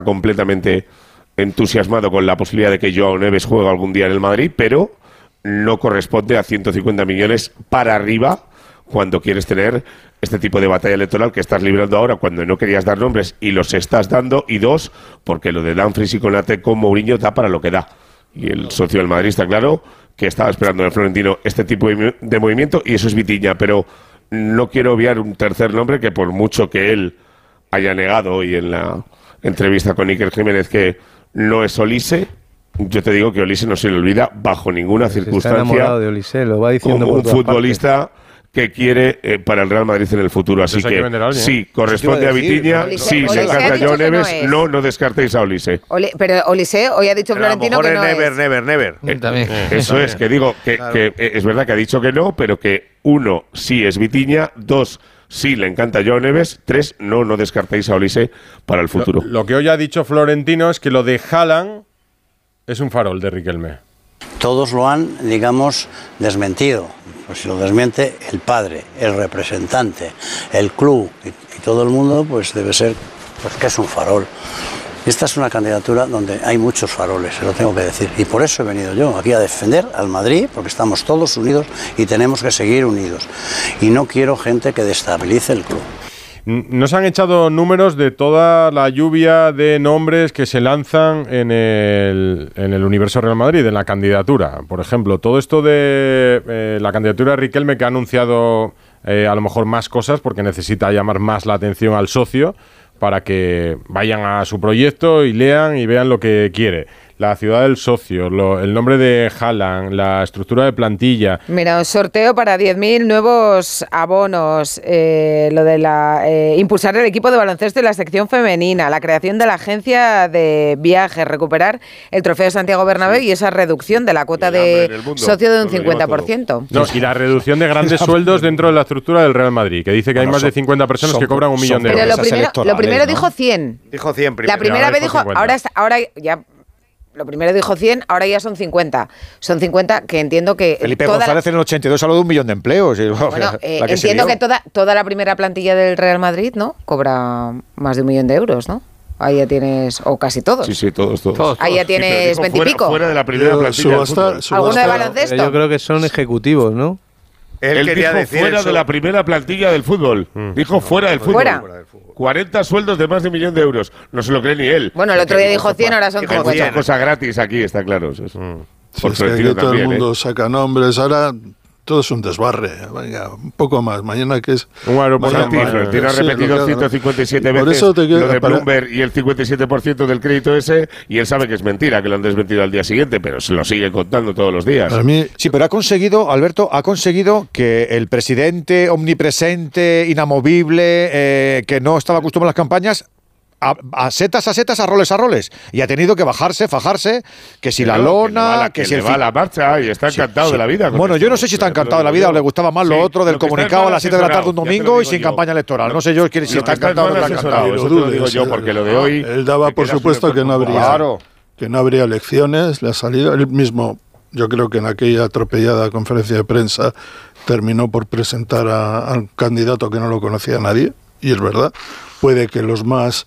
completamente entusiasmado con la posibilidad de que Joao Neves juegue algún día en el Madrid, pero no corresponde a 150 millones para arriba cuando quieres tener este tipo de batalla electoral que estás librando ahora cuando no querías dar nombres y los estás dando, y dos, porque lo de Dumfries y Konate con Mourinho da para lo que da. Y el socio del Madrid está claro que estaba esperando el Florentino este tipo de movimiento, y eso es Vitinha, pero no quiero obviar un tercer nombre que, por mucho que él haya negado hoy en la entrevista con Iker Jiménez que no es Olise, yo te digo que Olise no se le olvida bajo ninguna circunstancia. Está enamorado de Olise, lo va diciendo como por un todas futbolista partes. Que quiere para el Real Madrid en el futuro. Así que sí, corresponde a Vitinha, sí, se encanta Joao Neves, no descartéis a Olise. Pero Olise, hoy ha dicho Florentino que no never. Eso es, que digo que es verdad que ha dicho que no, pero que uno, sí es Vitinha, dos, sí le encanta Joao Neves, tres, no descartéis a Olise para el futuro. Lo que hoy ha dicho Florentino es que lo de Haaland es un farol de Riquelme. Todos lo han, digamos, desmentido. Pues si lo desmiente el padre, el representante, el club y todo el mundo, pues debe ser pues que es un farol. Esta es una candidatura donde hay muchos faroles, se lo tengo que decir. Y por eso he venido yo aquí a defender al Madrid, porque estamos todos unidos y tenemos que seguir unidos. Y no quiero gente que destabilice el club. Nos han echado números de toda la lluvia de nombres que se lanzan en el universo Real Madrid, en la candidatura. Por ejemplo, todo esto de la candidatura de Riquelme, que ha anunciado a lo mejor más cosas porque necesita llamar más la atención al socio para que vayan a su proyecto y lean y vean lo que quiere. La ciudad del socio, el nombre de Haaland, la estructura de plantilla. Mira, un sorteo para 10.000 nuevos abonos, lo de impulsar el equipo de baloncesto y la sección femenina, la creación de la agencia de viajes, recuperar el trofeo de Santiago Bernabéu y esa reducción de la cuota de socio de un 50%. No, y la reducción de grandes sueldos dentro de la estructura del Real Madrid, que dice que hay más de 50 personas que cobran 1 millón de euros. Pero lo primero dijo 100. Dijo 100 primero. La primera vez dijo, 50. ahora ya... Lo primero dijo 100, ahora ya son 50. Son 50 que entiendo que... Felipe González en el 82 habló de 1 millón de empleos. Bueno, entiendo que toda la primera plantilla del Real Madrid, ¿no? Cobra más de 1 millón de euros, ¿no? Ahí ya tienes... O casi todos. Sí, todos. Ahí ya tienes 20 y pico. Fuera de la primera plantilla del fútbol. ¿Alguno de baloncesto? Yo creo que son ejecutivos, ¿no? Él dijo fuera de la primera plantilla del fútbol. Dijo fuera del fútbol. Fuera. 40 sueldos de más de 1 millón de euros. No se lo cree ni él. Bueno, el otro día dijo 100, ahora son 50. Hay muchas cosas gratis aquí, está claro. Eso. Por es que aquí todo el mundo saca nombres. Ahora todo es un desbarre. Venga, un poco más. Mañana que es... Un aeropuerto. Tiene repetido 157 veces eso lo de Bloomberg y el 57% del crédito ese, y él sabe que es mentira, que lo han desmentido al día siguiente, pero se lo sigue contando todos los días. Para mí... Sí, pero Alberto, ha conseguido que el presidente omnipresente, inamovible, que no estaba acostumbrado a las campañas, a setas, a roles, y ha tenido que fajarse, que si la lona, que si le va la marcha, y está encantado de la vida. Bueno, yo no sé si está encantado de la vida o le gustaba más lo otro del comunicado a las 7 de la tarde un domingo y sin campaña electoral. No sé yo si está encantado o no está encantado. Eso te lo digo yo, porque lo de hoy... Él daba por supuesto que no habría elecciones, le ha salido él mismo. Yo creo que en aquella atropellada conferencia de prensa terminó por presentar a un candidato que no lo conocía nadie, y es verdad. Puede que los más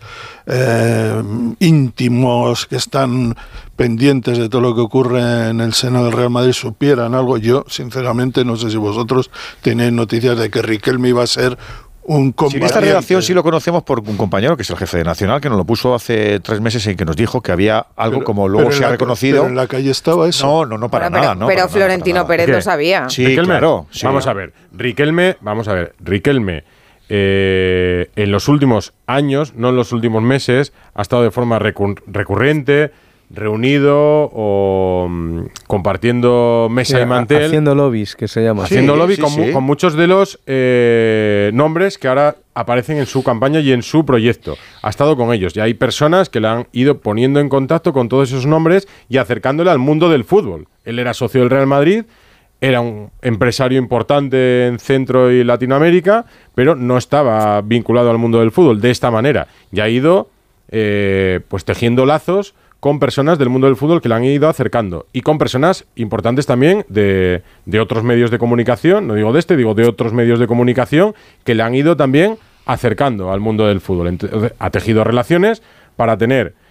íntimos, que están pendientes de todo lo que ocurre en el seno del Real Madrid, supieran algo. Yo, sinceramente, no sé si vosotros tenéis noticias de que Riquelme iba a ser un combatiente. En esta redacción sí lo conocemos por un compañero que es el jefe de Nacional, que nos lo puso hace 3 meses y que nos dijo que había algo como luego se ha reconocido. Pero en la calle estaba eso. No, para nada. No, pero Florentino Pérez lo sabía. Sí, Riquelme, claro. Sí. Vamos a ver, Riquelme, en los últimos años, no en los últimos meses, ha estado de forma recurrente, reunido o compartiendo mesa y mantel. Haciendo lobbies, que se llama. Haciendo lobby con muchos de los nombres que ahora aparecen en su campaña y en su proyecto. Ha estado con ellos y hay personas que le han ido poniendo en contacto con todos esos nombres y acercándole al mundo del fútbol. Él era socio del Real Madrid, era un empresario importante en Centro y Latinoamérica, pero no estaba vinculado al mundo del fútbol de esta manera. Y ha ido pues tejiendo lazos con personas del mundo del fútbol que le han ido acercando. Y con personas importantes también de otros medios de comunicación, no digo de este, digo de otros medios de comunicación, que le han ido también acercando al mundo del fútbol. Entonces, ha tejido relaciones para tener